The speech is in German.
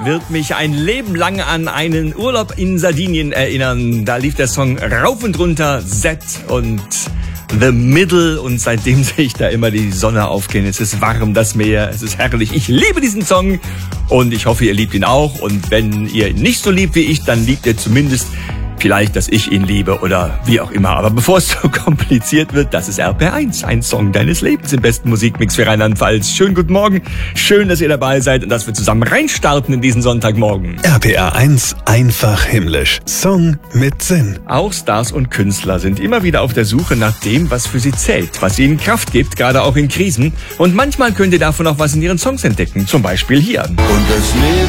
wird mich ein Leben lang an einen Urlaub in Sardinien erinnern. Da lief der Song rauf und runter, Z und The Middle, und seitdem sehe ich da immer die Sonne aufgehen. Es ist warm, das Meer, es ist herrlich. Ich liebe diesen Song und ich hoffe, ihr liebt ihn auch. Und wenn ihr ihn nicht so liebt wie ich, dann liebt ihr zumindest vielleicht, dass ich ihn liebe oder wie auch immer. Aber bevor es so kompliziert wird, das ist RPR1, ein Song deines Lebens im besten Musikmix für Rheinland-Pfalz. Schönen guten Morgen, schön, dass ihr dabei seid und dass wir zusammen reinstarten in diesen Sonntagmorgen. RPR1, einfach himmlisch. Song mit Sinn. Auch Stars und Künstler sind immer wieder auf der Suche nach dem, was für sie zählt, was ihnen Kraft gibt, gerade auch in Krisen. Und manchmal könnt ihr davon auch was in ihren Songs entdecken, zum Beispiel hier. Und das Leben